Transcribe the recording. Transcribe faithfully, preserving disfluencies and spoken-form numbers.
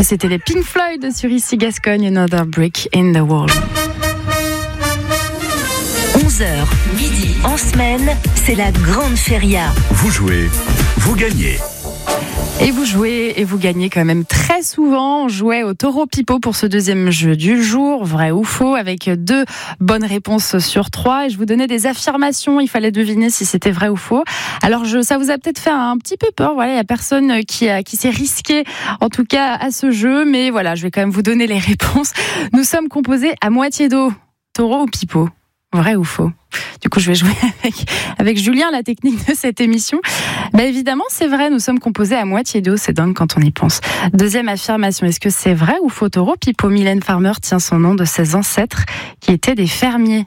Et c'était les Pink Floyd sur Ici Gascogne, Another Brick in the Wall. onze heures, midi, en semaine, c'est la grande feria. Vous jouez, vous gagnez. Et vous jouez et vous gagnez quand même très souvent. On jouait au Taureau Pipeau pour ce deuxième jeu du jour, vrai ou faux, avec deux bonnes réponses sur trois. Et je vous donnais des affirmations, il fallait deviner si c'était vrai ou faux. Alors je, ça vous a peut-être fait un petit peu peur. Voilà, il y a personne qui, a, qui s'est risqué, en tout cas à ce jeu. Mais voilà, je vais quand même vous donner les réponses. Nous sommes composés à moitié d'eau. Taureau ou Pipeau ? Vrai ou faux ? Du coup, je vais jouer avec, avec Julien, la technique de cette émission. Bah, évidemment, c'est vrai, nous sommes composés à moitié d'eau. C'est dingue quand on y pense. Deuxième affirmation, est-ce que c'est vrai ou faux, Taureau Pipeau ? Mylène Farmer tient son nom de ses ancêtres qui étaient des fermiers.